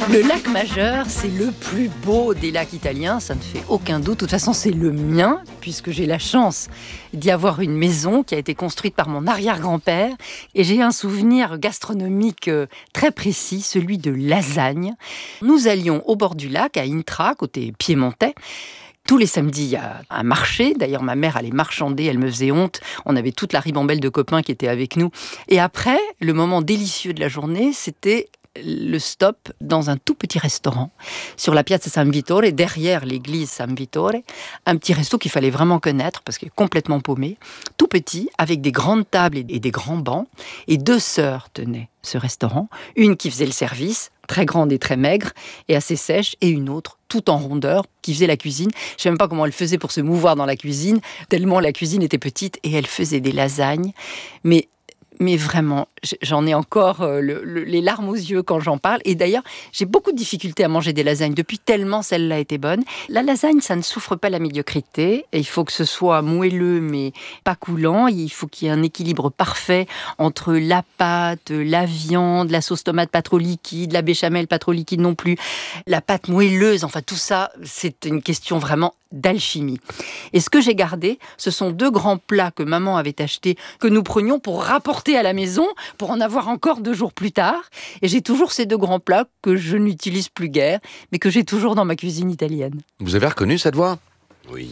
Le lac Majeur, c'est le plus beau des lacs italiens, ça ne fait aucun doute. De toute façon, c'est le mien, puisque j'ai la chance d'y avoir une maison qui a été construite par mon arrière-grand-père. Et j'ai un souvenir gastronomique très précis, celui de lasagne. Nous allions au bord du lac, à Intra, côté piémontais. Tous les samedis, il y a un marché. D'ailleurs, ma mère allait marchander, elle me faisait honte. On avait toute la ribambelle de copains qui étaient avec nous. Et après, le moment délicieux de la journée, c'était le stop dans un tout petit restaurant sur la Piazza San Vittore, derrière l'église San Vittore, un petit resto qu'il fallait vraiment connaître parce qu'il est complètement paumé, tout petit, avec des grandes tables et des grands bancs, et 2 sœurs tenaient ce restaurant, une qui faisait le service, très grande et très maigre, et assez sèche, et une autre, tout en rondeur, qui faisait la cuisine. Je ne sais même pas comment elle faisait pour se mouvoir dans la cuisine, tellement la cuisine était petite, et elle faisait des lasagnes, mais vraiment, j'en ai encore les larmes aux yeux quand j'en parle. Et d'ailleurs, j'ai beaucoup de difficultés à manger des lasagnes depuis tellement celle-là était bonne. La lasagne, ça ne souffre pas la médiocrité. Et il faut que ce soit moelleux, mais pas coulant. Il faut qu'il y ait un équilibre parfait entre la pâte, la viande, la sauce tomate pas trop liquide, la béchamel pas trop liquide non plus, la pâte moelleuse. Enfin, tout ça, c'est une question vraiment d'alchimie. Et ce que j'ai gardé, ce sont 2 grands plats que maman avait achetés, que nous prenions pour rapporter à la maison, pour en avoir encore 2 jours plus tard. Et j'ai toujours ces 2 grands plats que je n'utilise plus guère, mais que j'ai toujours dans ma cuisine italienne. Vous avez reconnu cette voix ? Oui.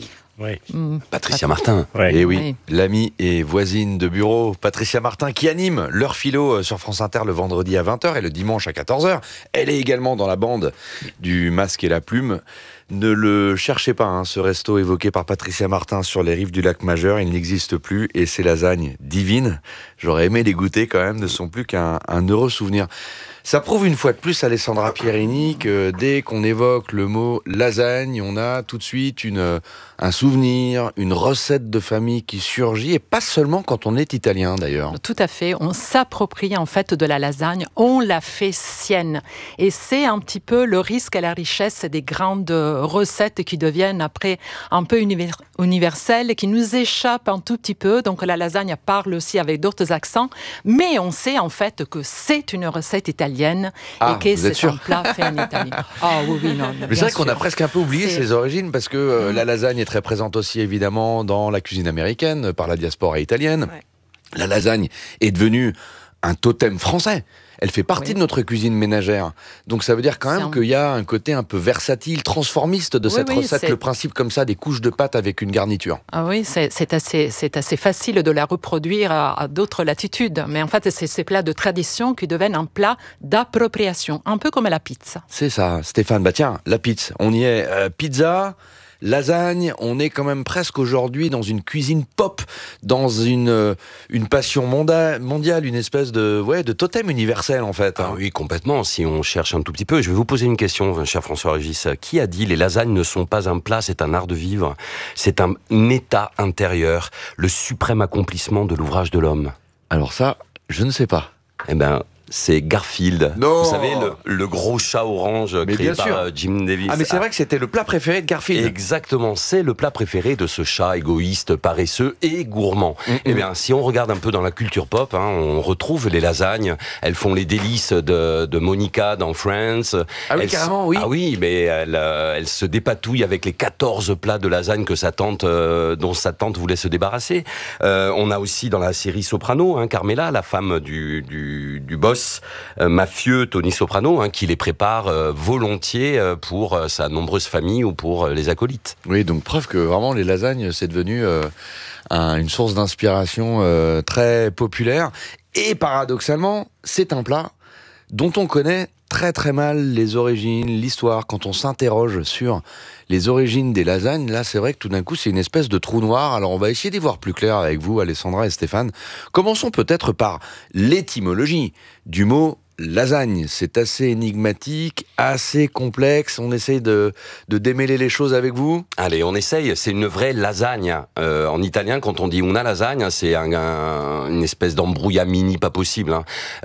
Patricia Martin. Ouais. Et oui, Oui. l'amie et voisine de bureau, Patricia Martin, qui anime l'heure philo sur France Inter le vendredi à 20h et le dimanche à 14h. Elle est également dans la bande du Masque et la Plume. Ne le cherchez pas, ce resto évoqué par Patricia Martin sur les rives du lac Majeur, il n'existe plus et ces lasagnes divines, j'aurais aimé les goûter quand même, ne sont plus qu'un heureux souvenir. Ça prouve une fois de plus, Alessandra Pierini, que dès qu'on évoque le mot lasagne, on a tout de suite un souvenir, une recette de famille qui surgit, et pas seulement quand on est italien d'ailleurs. Tout à fait, on s'approprie en fait de la lasagne, on la fait sienne. Et c'est un petit peu le risque et la richesse des grandes recettes qui deviennent après un peu universelles, qui nous échappent un tout petit peu. Donc la lasagne parle aussi avec d'autres accents, mais on sait en fait que c'est une recette italienne et que c'est un plat fait en Italie. Ah oui, non. Mais c'est vrai qu'on a presque un peu oublié ses origines, parce que la lasagne est très présente aussi évidemment dans la cuisine américaine, par la diaspora italienne. Ouais. La lasagne est devenue un totem français. Elle fait partie de notre cuisine ménagère. Donc ça veut dire quand même qu'il y a un côté un peu versatile, transformiste de cette recette, le principe comme ça des couches de pâte avec une garniture. Ah oui, c'est assez facile de la reproduire à d'autres latitudes. Mais en fait, c'est ces plats de tradition qui deviennent un plat d'appropriation, un peu comme la pizza. C'est ça, Stéphane. Bah tiens, la pizza, on y est. Pizza, lasagne, on est quand même presque aujourd'hui dans une cuisine pop, dans une passion mondiale, une espèce de totem universel en fait. Ah oui, complètement, si on cherche un tout petit peu. Je vais vous poser une question, cher François-Régis. Qui a dit les lasagnes ne sont pas un plat, c'est un art de vivre, c'est un état intérieur, le suprême accomplissement de l'ouvrage de l'homme? Alors ça, je ne sais pas. Eh ben, c'est Garfield. Non. Vous savez, le gros chat orange créé par Jim Davis. Ah, mais c'est vrai que c'était le plat préféré de Garfield. Exactement, c'est le plat préféré de ce chat égoïste, paresseux et gourmand. Eh bien, si on regarde un peu dans la culture pop, on retrouve les lasagnes. Elles font les délices de Monica dans Friends. Ah oui, carrément, oui. Ah oui, mais elle se dépatouille avec les 14 plats de lasagne que dont sa tante voulait se débarrasser. On a aussi dans la série Soprano, Carmela, la femme du boss mafieux Tony Soprano, qui les prépare volontiers pour sa nombreuse famille ou pour les acolytes. Oui, donc preuve que vraiment les lasagnes, c'est devenu une source d'inspiration très populaire. Et paradoxalement, c'est un plat dont on connaît très très mal les origines, l'histoire. Quand on s'interroge sur les origines des lasagnes, là c'est vrai que tout d'un coup c'est une espèce de trou noir. Alors on va essayer d'y voir plus clair avec vous, Alessandra et Stéphane. Commençons peut-être par l'étymologie du mot lasagne. C'est assez énigmatique, assez complexe. On essaye de démêler les choses avec vous. Allez, on essaye. C'est une vraie lasagne. En italien, quand on dit una lasagne, c'est une espèce d'embrouillamini pas possible.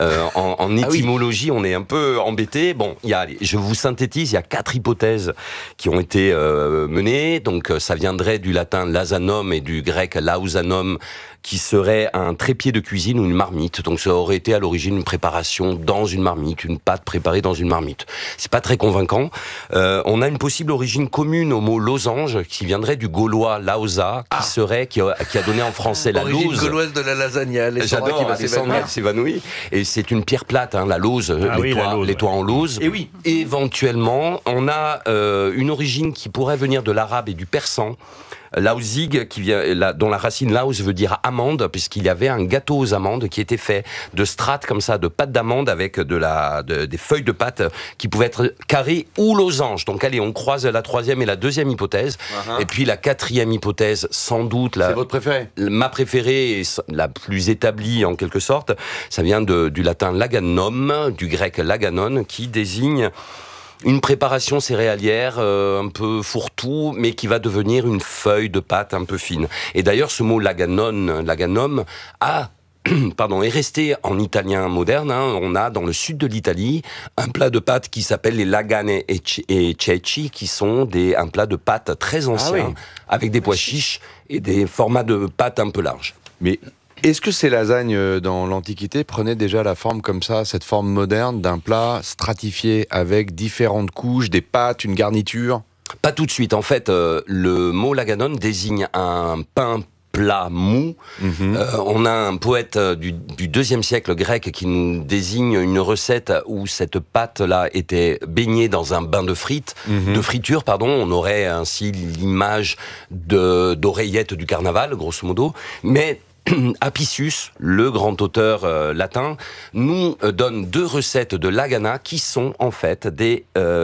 En étymologie, on est un peu embêté. Bon, je vous synthétise, il y a 4 hypothèses qui ont été menées. Donc, ça viendrait du latin lasanum et du grec lausanum, qui serait un trépied de cuisine ou une marmite. Donc, ça aurait été à l'origine une préparation dans dans une marmite, une pâte préparée dans une marmite. C'est pas très convaincant. On a une possible origine commune au mot losange, qui viendrait du gaulois lausa, qui a donné en français la Origine lauze. gauloise de la lasagne. Alessandra J'adore, qui va Alessandra qui s'évanouit. Et c'est une pierre plate, hein, la lauze, les toits en lauze. Et oui. Éventuellement, on a une origine qui pourrait venir de l'arabe et du persan. Lausig, dont la racine laus veut dire amande, puisqu'il y avait un gâteau aux amandes qui était fait de strates comme ça, de pâte d'amande avec des feuilles de pâte qui pouvaient être carrées ou losanges. Donc allez, on croise la troisième et la deuxième hypothèse. Et puis la quatrième hypothèse, sans doute... C'est votre préférée ? Ma préférée et la plus établie en quelque sorte, ça vient du latin laganum, du grec laganon, qui désigne une préparation céréalière un peu fourre-tout, mais qui va devenir une feuille de pâte un peu fine. Et d'ailleurs, ce mot laganum est resté en italien moderne. On a dans le sud de l'Italie un plat de pâtes qui s'appelle les lagane et ceci, qui sont un plat de pâtes très ancien, avec des pois chiches et des formats de pâtes un peu larges. Mais est-ce que ces lasagnes dans l'Antiquité prenaient déjà la forme comme ça, cette forme moderne d'un plat stratifié avec différentes couches, des pâtes, une garniture ? Pas tout de suite. En fait, le mot laganon désigne un pain plat mou. On a un poète du IIe siècle grec qui nous désigne une recette où cette pâte-là était baignée dans un bain de friture, pardon. On aurait ainsi l'image d'oreillettes du carnaval, grosso modo. Mais Apicius, le grand auteur latin, nous donne 2 recettes de lagana qui sont en fait des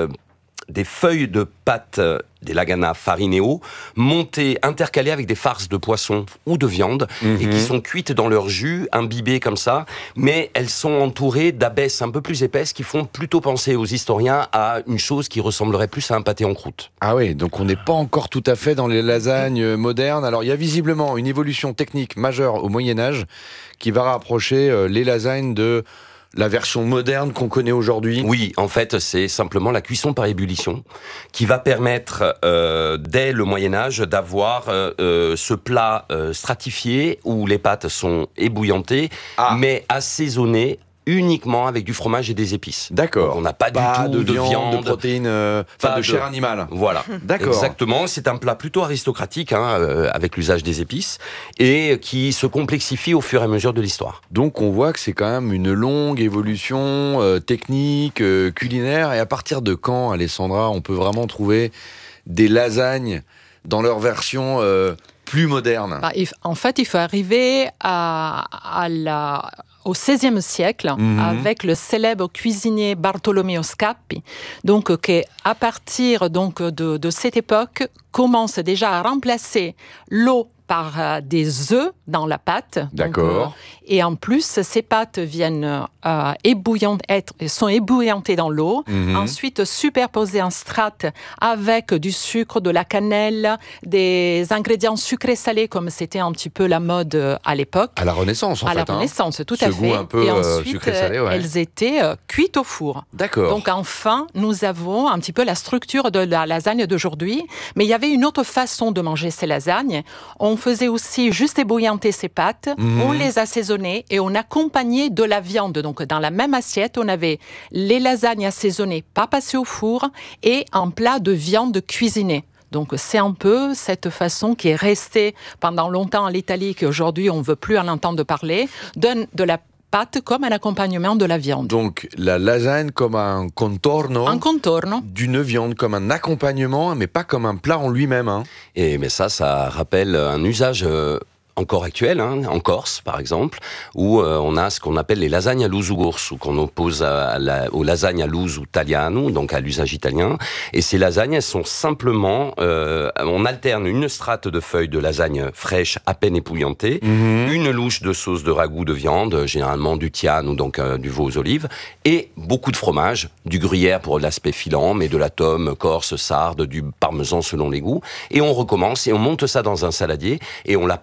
feuilles de pâte, des lagana farineo, montées, intercalées avec des farces de poisson ou de viande, et qui sont cuites dans leur jus, imbibées comme ça, mais elles sont entourées d'abesses un peu plus épaisses qui font plutôt penser aux historiens à une chose qui ressemblerait plus à un pâté en croûte. Ah oui, donc on n'est pas encore tout à fait dans les lasagnes modernes. Alors il y a visiblement une évolution technique majeure au Moyen-Âge qui va rapprocher les lasagnes de la version moderne qu'on connaît aujourd'hui. Oui, en fait, c'est simplement la cuisson par ébullition qui va permettre, dès le Moyen-Âge, d'avoir ce plat stratifié où les pâtes sont ébouillantées, mais assaisonnées uniquement avec du fromage et des épices. D'accord. Donc on n'a pas du tout de viande, de protéines, de chair animale. Voilà. D'accord. Exactement. C'est un plat plutôt aristocratique, avec l'usage des épices, et qui se complexifie au fur et à mesure de l'histoire. Donc on voit que c'est quand même une longue évolution technique, culinaire. Et à partir de quand, Alessandra, on peut vraiment trouver des lasagnes dans leur version plus moderne ? En fait, il faut arriver au XVIe siècle, avec le célèbre cuisinier Bartolomeo Scappi, donc qui à partir de cette époque commence déjà à remplacer l'eau par des œufs dans la pâte. D'accord. Et en plus, ces pâtes viennent sont ébouillantées dans l'eau, ensuite superposées en strates avec du sucre, de la cannelle, des ingrédients sucrés-salés, comme c'était un petit peu la mode à l'époque. À la Renaissance, en fait. À la Renaissance, tout à fait. Ce goût un peu et ensuite, sucré-salé, ouais. elles étaient cuites au four. D'accord. Donc enfin, nous avons un petit peu la structure de la lasagne d'aujourd'hui, mais il y avait une autre façon de manger ces lasagnes. On faisait aussi juste ébouillanter ces pâtes, on les assaisonnait et on accompagnait de la viande. Donc dans la même assiette, on avait les lasagnes assaisonnées, pas passées au four, et un plat de viande cuisinée. Donc c'est un peu cette façon qui est restée pendant longtemps à l'Italie, qu'aujourd'hui on ne veut plus en entendre parler, de la pâte comme un accompagnement de la viande. Donc la lasagne comme un contorno. Un contorno. D'une viande, comme un accompagnement, mais pas comme un plat en lui-même. Mais ça rappelle un usage encore actuel, en Corse par exemple, où on a ce qu'on appelle les lasagnes à l'uso gorso, qu'on oppose aux lasagnes à l'uso italiano, donc à l'usage italien. Et ces lasagnes, elles sont simplement, on alterne une strate de feuilles de lasagne fraîche, à peine épouillantée, une louche de sauce de ragoût de viande, généralement du tiane ou donc du veau aux olives, et beaucoup de fromage, du gruyère pour l'aspect filant, mais de la tome corse, sarde, du parmesan selon les goûts. Et on recommence et on monte ça dans un saladier et on la porte à table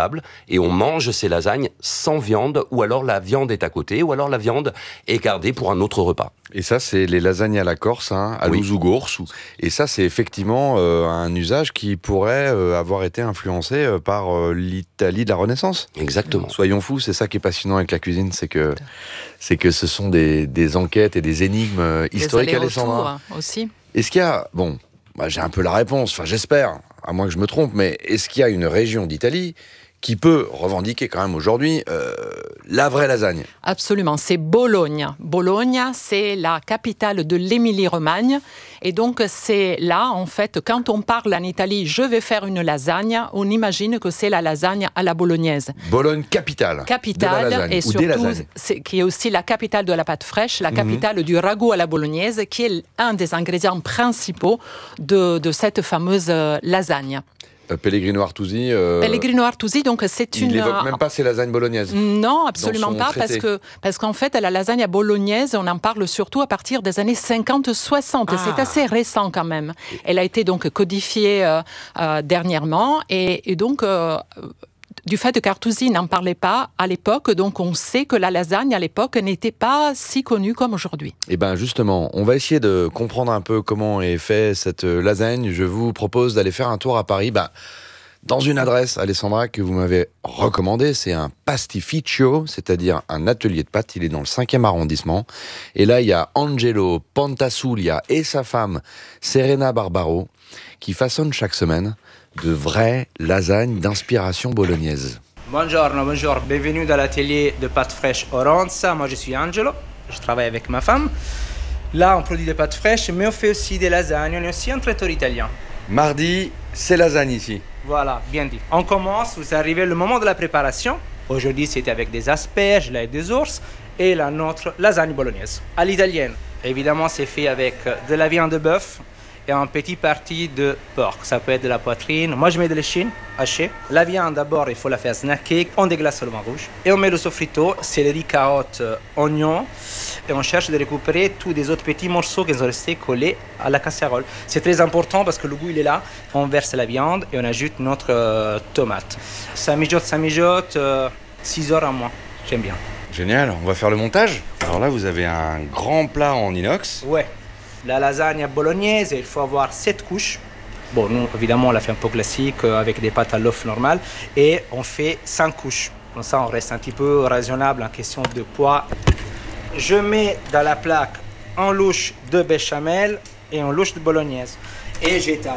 table et on mange ces lasagnes sans viande, ou alors la viande est à côté, ou alors la viande est gardée pour un autre repas. Et ça, c'est les lasagnes à la Corse, hein, à l'Ouzougors. Et ça, c'est effectivement un usage qui pourrait avoir été influencé par l'Italie de la Renaissance. Exactement. Soyons fous, c'est ça qui est passionnant avec la cuisine, c'est que ce sont des enquêtes et des énigmes historiques, Alessandra. Aussi. Est-ce qu'il y a... Bon, j'ai un peu la réponse, enfin j'espère, à moins que je me trompe, mais est-ce qu'il y a une région d'Italie qui peut revendiquer quand même aujourd'hui la vraie lasagne? Absolument, c'est Bologne. Bologne, c'est la capitale de l'Émilie-Romagne. Et donc, c'est là, en fait, quand on parle en Italie, je vais faire une lasagne, on imagine que c'est la lasagne à la bolognaise. Bologne, capitale. Capitale, de la lasagne, et ou surtout, des lasagnes. qui est aussi la capitale de la pâte fraîche, la capitale du ragoût à la bolognaise, qui est un des ingrédients principaux de cette fameuse lasagne. Pellegrino Artusi. Pellegrino Artusi, donc c'est une. Il n'évoque même pas ces lasagnes bolognaises. Non, absolument son pas, traité. parce qu'en fait, la lasagne à bolognaise, on en parle surtout à partir des années 50-60. C'est assez récent quand même. Elle a été donc codifiée dernièrement, et donc. Du fait qu'Artusi n'en parlait pas à l'époque, donc on sait que la lasagne à l'époque n'était pas si connue comme aujourd'hui. Et bien justement, on va essayer de comprendre un peu comment est fait cette lasagne. Je vous propose d'aller faire un tour à Paris, dans une adresse, Alessandra, que vous m'avez recommandée. C'est un pastificio, c'est-à-dire un atelier de pâtes. Il est dans le 5e arrondissement. Et là, il y a Angelo Pantasuglia et sa femme, Serena Barbaro, qui façonnent chaque semaine de vraies lasagnes d'inspiration bolognaise. Bonjour, bienvenue dans l'atelier de pâtes fraîches Oronza. Moi je suis Angelo, je travaille avec ma femme. Là on produit des pâtes fraîches, mais on fait aussi des lasagnes, on est aussi un traiteur italien. Mardi, c'est lasagne ici. Voilà, bien dit. On commence, vous arrivez le moment de la préparation. Aujourd'hui c'était avec des asperges, l'ail des ours et notre lasagne bolognaise. À l'italienne, évidemment c'est fait avec de la viande de bœuf et un petit parti de porc. Ça peut être de la poitrine. Moi, je mets de l'échine hachée. La viande, d'abord, il faut la faire snacker. On déglace le vin rouge. Et on met le soffritto, céleri, carottes, oignons. Et on cherche de récupérer tous les autres petits morceaux qui sont restés collés à la casserole. C'est très important parce que le goût, il est là. On verse la viande et on ajoute notre tomate. Ça mijote, 6 heures à moins. J'aime bien. Génial, on va faire le montage. Alors là, vous avez un grand plat en inox. Ouais. La lasagne bolognaise, il faut avoir 7 couches. Bon, nous, évidemment, on la fait un peu classique avec des pâtes à l'œuf normales. Et on fait 5 couches. Comme ça, on reste un petit peu raisonnable en question de poids. Je mets dans la plaque un louche de béchamel et un louche de bolognaise. Et j'étale.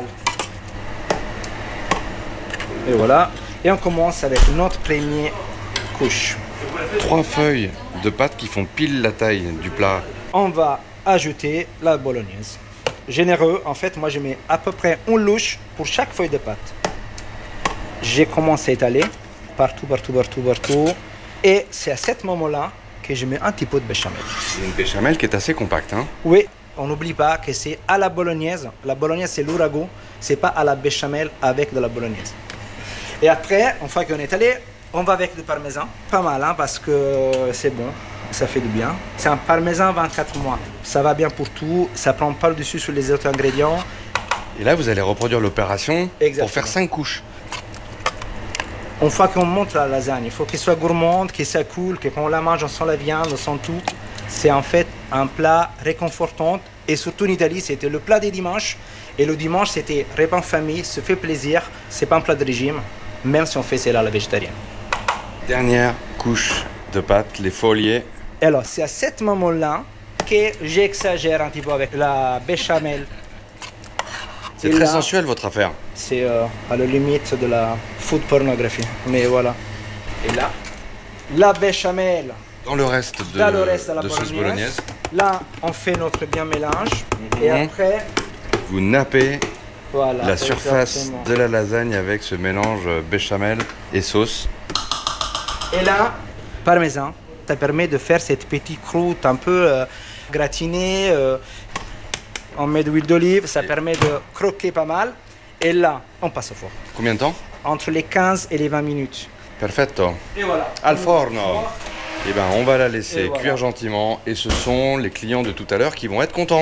Et voilà. Et on commence avec notre première couche. 3 feuilles de pâtes qui font pile la taille du plat. On va ajouter la bolognaise. Généreux, en fait, moi je mets à peu près une louche pour chaque feuille de pâte. J'ai commencé à étaler partout. Et c'est à ce moment-là que je mets un petit peu de béchamel. C'est une béchamel qui est assez compacte, hein? Oui, on n'oublie pas que c'est à la bolognaise. La bolognaise, c'est l'ourago. C'est pas à la béchamel avec de la bolognaise. Et après, une fois qu'on est étalé, on va avec du parmesan. Pas mal, hein, parce que c'est bon. Ça fait du bien. C'est un parmesan 24 mois. Ça va bien pour tout. Ça prend pas le dessus sur les autres ingrédients. Et là, vous allez reproduire l'opération pour faire 5 couches. Une fois qu'on monte la lasagne, il faut qu'elle soit gourmande, qu'elle soit cool, que quand on la mange, on sent la viande, on sent tout. C'est en fait un plat réconfortant. Et surtout en Italie, c'était le plat des dimanches. Et le dimanche, c'était repas en famille, se fait plaisir. C'est pas un plat de régime, même si on fait celle-là la végétarienne. Dernière couche de pâtes, les folies. Et alors, c'est à ce moment-là que j'exagère un petit peu avec la béchamel. C'est très sensuel, votre affaire. C'est à la limite de la food pornographie. Mais voilà. Et là, la béchamel. Dans le reste de la sauce bolognaise. Là, on fait notre bien mélange. Et après, vous nappez voilà, la surface exactement de la lasagne avec ce mélange béchamel et sauce. Et là, parmesan. Ça permet de faire cette petite croûte un peu gratinée. On met de l'huile d'olive, ça permet de croquer pas mal. Et là, on passe au four. Combien de temps? Entre les 15 et les 20 minutes. Perfetto. Et voilà. Al forno. Eh bien, on va la laisser voilà. cuire gentiment. Et ce sont les clients de tout à l'heure qui vont être contents.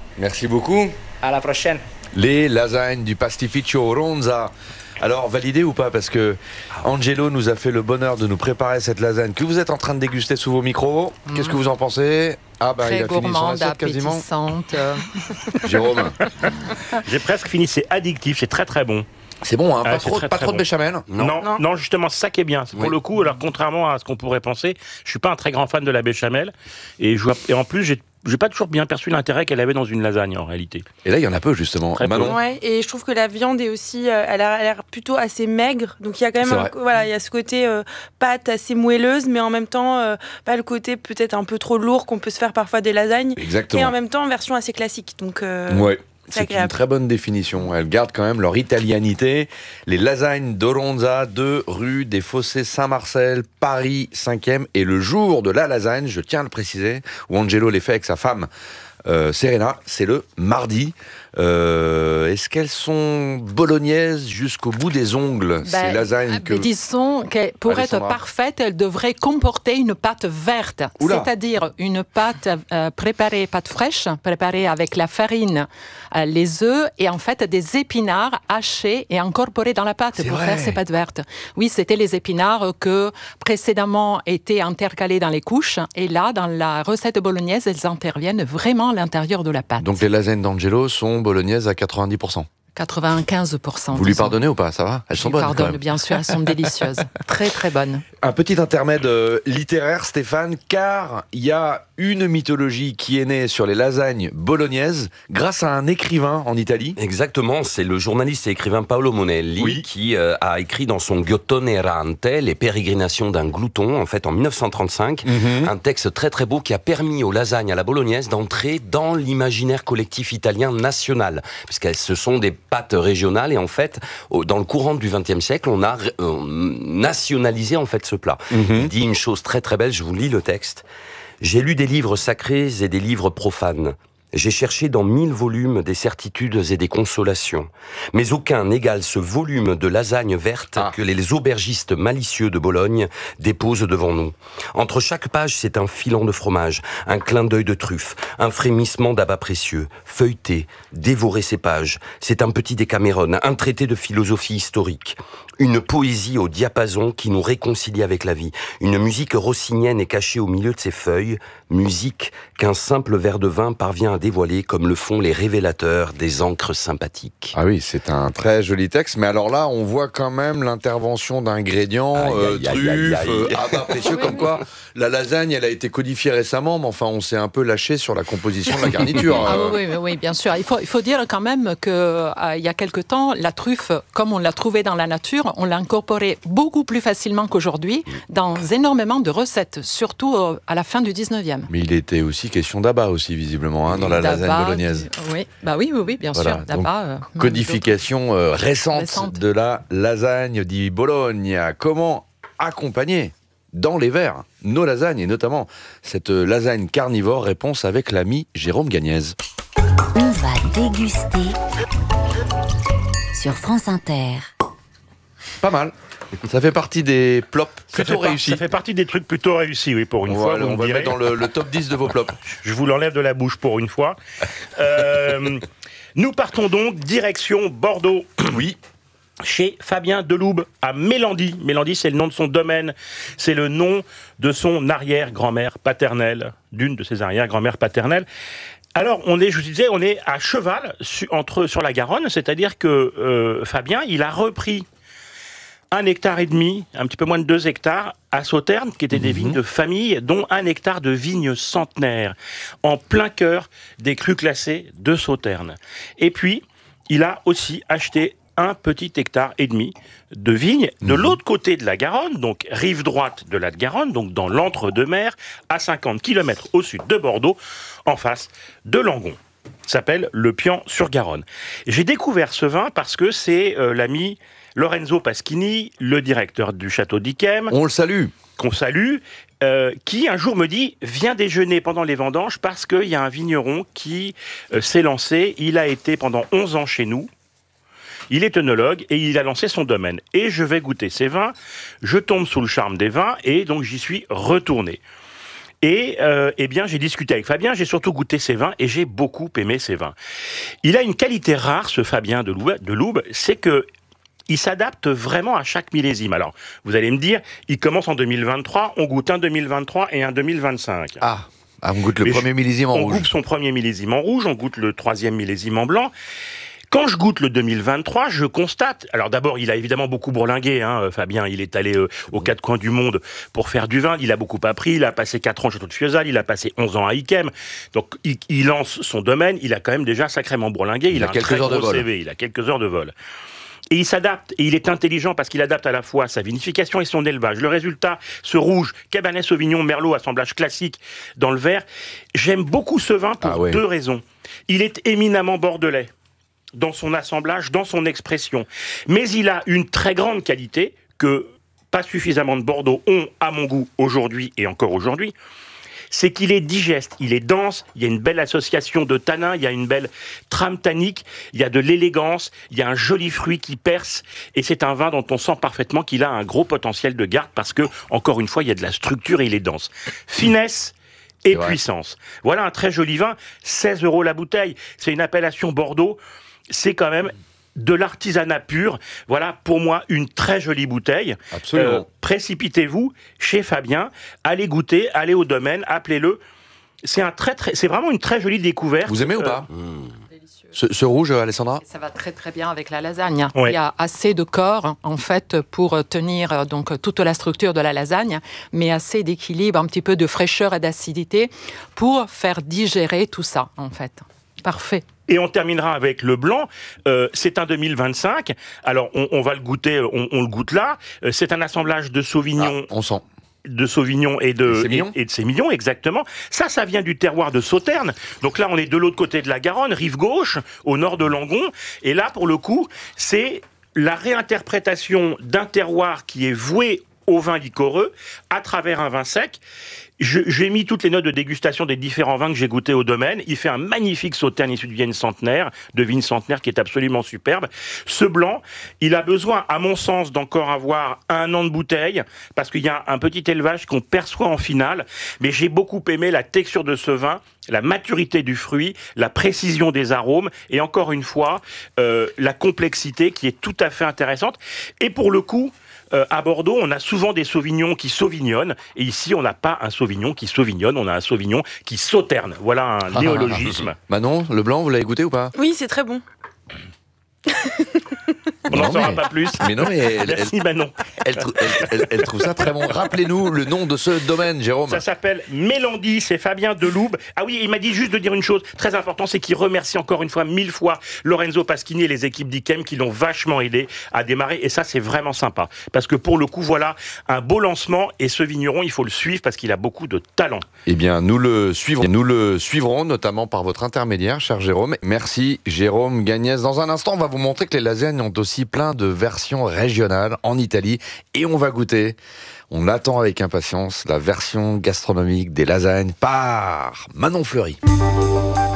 Merci beaucoup. À la prochaine. Les lasagnes du Pastificio Ronza. Alors, validé ou pas? Parce que Angelo nous a fait le bonheur de nous préparer cette lasagne que vous êtes en train de déguster sous vos micros. Qu'est-ce que vous en pensez? Ah bah, Très il a fini son gourmande, assiette quasiment. appétissante. Jérôme, J'ai presque fini, c'est addictif, c'est très très bon. c'est bon, hein? Ah, Pas c'est trop, très, pas très trop de bon. béchamel? Non, justement, c'est ça qui est bien. Pour Oui. le coup, alors contrairement à ce qu'on pourrait penser, je suis pas un très grand fan de la béchamel. Et en plus, j'ai pas toujours bien perçu l'intérêt qu'elle avait dans une lasagne, en réalité. Et là, il y en a peu, justement. Très peu. Manon? Ouais, et je trouve que la viande est aussi, elle a l'air plutôt assez maigre. Donc il y a quand C'est même, vrai. voilà, il y a ce côté pâte assez moelleuse, mais en même temps, pas le côté peut-être un peu trop lourd qu'on peut se faire parfois des lasagnes. Exactement. Et en même temps, version assez classique. Donc Ouais. c'est C'est une agréable. très bonne définition. Elles gardent quand même leur italianité. Les lasagnes d'Oronza, 2 rue des Fossés Saint-Marcel, Paris 5e. Et le jour de la lasagne, je tiens à le préciser, où Angelo les fait avec sa femme Serena, c'est le mardi. Est-ce qu'elles sont bolognaises jusqu'au bout des ongles, ces lasagnes que... Disons que pour Alessandra. être parfaite, elle devrait comporter une pâte verte, Oula. c'est-à-dire une pâte préparée, pâte fraîche, préparée avec la farine, les œufs et en fait des épinards hachés et incorporés dans la pâte C'est pour vrai. faire ces pâtes vertes. Oui, c'était les épinards que précédemment étaient intercalés dans les couches et là, dans la recette bolognaise, elles interviennent vraiment à l'intérieur de la pâte. Donc les lasagnes d'Angelo sont bolognaises à 90%. 95%. Vous lui disons. pardonnez ou pas? Ça va? Elles sont bonnes quand Pardonne, même. bien sûr, elles sont délicieuses. Très, très bonnes. Un petit intermède littéraire, Stéphane, car il y a une mythologie qui est née sur les lasagnes bolognaises grâce à un écrivain en Italie. Exactement, c'est le journaliste et écrivain Paolo Monelli Oui. qui a écrit dans son Giottone errante, Les pérégrinations d'un glouton, en fait en 1935, un texte très très beau qui a permis aux lasagnes à la bolognaise d'entrer dans l'imaginaire collectif italien national, puisqu'elles ce sont des pâtes régionales et en fait, dans le courant du XXe siècle, on a nationalisé en fait ce plat. Il dit une chose très très belle, je vous lis le texte. J'ai lu des livres sacrés et des livres profanes. J'ai cherché dans 1000 volumes des certitudes et des consolations. Mais aucun n'égale ce volume de lasagne verte que les aubergistes malicieux de Bologne déposent devant nous. Entre chaque page, c'est un filant de fromage, un clin d'œil de truffe, un frémissement d'abats précieux. Feuilleter, dévorer ces pages, c'est un petit Décameron, un traité de philosophie historique. Une poésie au diapason qui nous réconcilie avec la vie. Une musique rossinienne est cachée au milieu de ces feuilles. Musique qu'un simple verre de vin parvient à dévoiler comme le font les révélateurs des encres sympathiques. Ah oui, c'est un très joli texte, mais alors là, on voit quand même l'intervention d'ingrédients, Aïe, aïe, aïe, truffes, aïe, aïe. abats précieux, comme quoi la lasagne, elle a été codifiée récemment, mais enfin, on s'est un peu lâché sur la composition de la garniture. Ah oui, bien sûr. Il faut dire quand même que il y a quelque temps, la truffe, comme on l'a trouvée dans la nature, on l'a incorporée beaucoup plus facilement qu'aujourd'hui dans énormément de recettes, surtout à la fin du 19e. Mais il était aussi question d'abat aussi, visiblement, hein, dans la lasagne D'abat, bolognaise. Oui, bien Voilà, sûr. donc, D'abat, Codification récente Récente. de la lasagne di Bologna. Comment accompagner dans les verres nos lasagnes, et notamment cette lasagne carnivore? Réponse avec l'ami Jérôme Gagnez. On va déguster sur France Inter. Pas mal. Ça fait partie des plops plutôt réussis. Ça fait partie des trucs plutôt réussis, oui, pour une On fois. va, vous on me va le direz. mettre dans le top 10 de vos plops. Je vous l'enlève de la bouche pour une fois. Nous partons donc direction Bordeaux. Oui. Chez Fabien Deloube à Mélandy. Mélandy, c'est le nom de son domaine. C'est le nom de son arrière-grand-mère paternelle, d'une de ses arrière-grand-mères paternelles. Alors, je vous disais, on est à cheval sur la Garonne, c'est-à-dire que Fabien, il a repris 1,5 hectare, un petit peu moins de 2 hectares, à Sauternes, qui étaient des vignes de famille, dont 1 hectare de vignes centenaires, en plein cœur des crus classés de Sauternes. Et puis, il a aussi acheté 1,5 petit hectare de vignes de l'autre côté de la Garonne, donc rive droite de la Garonne, donc dans l'entre-deux-mers, à 50 km au sud de Bordeaux, en face de Langon. Ça s'appelle le Pian-sur-Garonne. J'ai découvert ce vin parce que c'est l'ami Lorenzo Paschini, le directeur du château d'Yquem, On le salue. qu'on salue, qui un jour me dit « Viens déjeuner pendant les vendanges parce qu'il y a un vigneron qui s'est lancé. Il a été pendant 11 ans chez nous. Il est œnologue et il a lancé son domaine. Et je vais goûter ses vins. Je tombe sous le charme des vins et donc j'y suis retourné. Et eh bien, j'ai discuté avec Fabien, j'ai surtout goûté ses vins et j'ai beaucoup aimé ses vins. Il a une qualité rare, ce Fabien de Loube, c'est que il s'adapte vraiment à chaque millésime. Alors, vous allez me dire, il commence en 2023, on goûte un 2023 et un 2025. Ah, on goûte le premier millésime en rouge. On goûte son premier millésime en rouge, on goûte le troisième millésime en blanc. Quand je goûte le 2023, je constate... Alors d'abord, il a évidemment beaucoup bourlingué, Fabien. Il est allé aux quatre coins du monde pour faire du vin. Il a beaucoup appris. Il a passé 4 ans au Château de Fiesole. Il a passé 11 ans à Yquem. Donc, il lance son domaine. Il a quand même déjà sacrément bourlingué. Il a un très gros CV. Il a quelques heures de vol. Et il s'adapte, et il est intelligent parce qu'il adapte à la fois sa vinification et son élevage. Le résultat, ce rouge, Cabernet Sauvignon, Merlot, assemblage classique dans le verre. J'aime beaucoup ce vin pour 2 raisons. Il est éminemment bordelais dans son assemblage, dans son expression. Mais il a une très grande qualité que pas suffisamment de Bordeaux ont, à mon goût, aujourd'hui et encore aujourd'hui. C'est qu'il est digeste, il est dense, il y a une belle association de tanins, il y a une belle trame tannique, il y a de l'élégance, il y a un joli fruit qui perce, et c'est un vin dont on sent parfaitement qu'il a un gros potentiel de garde parce que, encore une fois, il y a de la structure et il est dense. Finesse et puissance. Voilà un très joli vin, 16 € la bouteille, c'est une appellation Bordeaux, c'est quand même de l'artisanat pur. Voilà, pour moi, une très jolie bouteille. Absolument. Précipitez-vous chez Fabien, allez goûter, allez au domaine, appelez-le. C'est vraiment une très jolie découverte. Vous aimez ou pas ce rouge, Alessandra? Ça va très très bien avec la lasagne. Ouais. Il y a assez de corps, en fait, pour tenir donc toute la structure de la lasagne, mais assez d'équilibre, un petit peu de fraîcheur et d'acidité pour faire digérer tout ça, en fait. Parfait. Et on terminera avec le blanc. C'est un 2025. Alors, on va le goûter, on le goûte là. C'est un assemblage de Sauvignon. On sent. De Sauvignon et de Sémillon, exactement. Ça vient du terroir de Sauternes. Donc là, on est de l'autre côté de la Garonne, rive gauche, au nord de Langon. Et là, pour le coup, c'est la réinterprétation d'un terroir qui est voué au vin liquoreux à travers un vin sec. J'ai mis toutes les notes de dégustation des différents vins que j'ai goûtés au domaine. Il fait un magnifique Sauternes issu de vigne centenaire qui est absolument superbe. Ce blanc, il a besoin, à mon sens, d'encore avoir 1 an de bouteille, parce qu'il y a un petit élevage qu'on perçoit en finale. Mais j'ai beaucoup aimé la texture de ce vin, la maturité du fruit, la précision des arômes, et encore une fois, la complexité qui est tout à fait intéressante. Et pour le coup, à Bordeaux, on a souvent des sauvignons qui sauvignonnent, et ici, on n'a pas un sauvignon qui sauvignonne, on a un sauvignon qui sauterne. Voilà un néologisme. Manon, le blanc, vous l'avez goûté ou pas? Oui, c'est très bon. On n'en saura pas plus. Mais non, mais Merci Manon. Elle trouve ça très bon. Rappelez-nous le nom de ce domaine, Jérôme. Ça s'appelle Mélandi, c'est Fabien de Loube. Ah oui, il m'a dit juste de dire une chose très importante, c'est qu'il remercie encore une fois 1000 fois Lorenzo Paschini et les équipes d'Yquem qui l'ont vachement aidé à démarrer. Et ça, c'est vraiment sympa. Parce que pour le coup, voilà un beau lancement. Et ce vigneron, il faut le suivre parce qu'il a beaucoup de talent. Eh bien, nous le suivrons, notamment par votre intermédiaire, cher Jérôme. Merci, Jérôme Gagnès. Dans un instant, on va vous montrer que les lasagnes ont aussi plein de versions régionales en Italie. Et on va goûter. On attend avec impatience la version gastronomique des lasagnes par Manon Fleury.